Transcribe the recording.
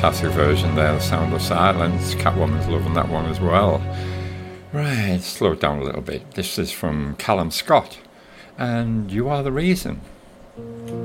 fantastic version there, The Sound of Silence. Catwoman's loving that one as well. Right, slow it down a little bit. This is from Callum Scott, and You Are the Reason.